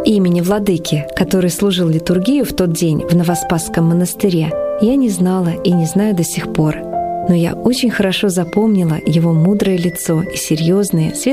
Имени владыки, который служил литургию в тот день в Новоспасском монастыре, я не знала и не знаю до сих пор. Но я очень хорошо запомнила его мудрое лицо и серьезные,